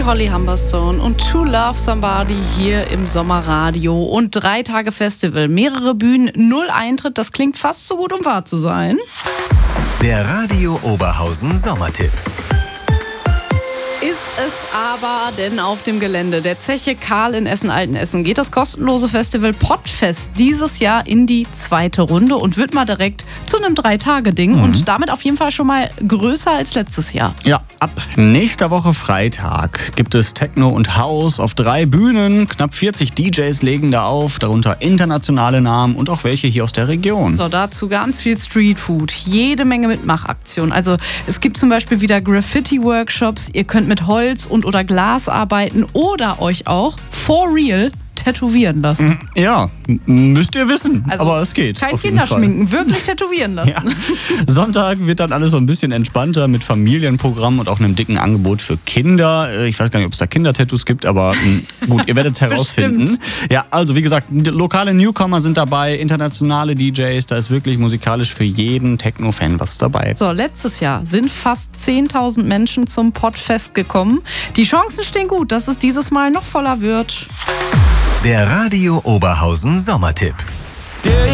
Holly Humberstone und To Love Somebody hier im Sommerradio. Und 3 Tage Festival, mehrere Bühnen, 0 Eintritt. Das klingt fast so gut, um wahr zu sein. Der Radio Oberhausen Sommertipp. Ist es aber denn auf dem Gelände der Zeche Karl in Essen-Altenessen geht das kostenlose Festival Podfest dieses Jahr in die 2. Runde und wird mal direkt zu einem 3-Tage-Ding und damit auf jeden Fall schon mal größer als letztes Jahr. Ja, ab nächster Woche Freitag gibt es Techno und House auf 3 Bühnen. Knapp 40 DJs legen da auf, darunter internationale Namen und auch welche hier aus der Region. So, dazu ganz viel Streetfood, jede Menge Mitmachaktionen. Also es gibt zum Beispiel wieder Graffiti-Workshops, ihr könnt mit Holz und oder Glas arbeiten oder euch auch for real tätowieren lassen. Ja, müsst ihr wissen, Also aber es geht. Kein auf jeden Fall. Kinderschminken, wirklich tätowieren lassen. Ja. Sonntag wird dann alles so ein bisschen entspannter mit Familienprogramm und auch einem dicken Angebot für Kinder. Ich weiß gar nicht, ob es da Kindertattoos gibt, aber gut, ihr werdet es herausfinden. Ja, also wie gesagt, lokale Newcomer sind dabei, internationale DJs, da ist wirklich musikalisch für jeden Techno-Fan was dabei. So, letztes Jahr sind fast 10.000 Menschen zum Podfest gekommen. Die Chancen stehen gut, dass es dieses Mal noch voller wird. Der Radio Oberhausen Sommertipp.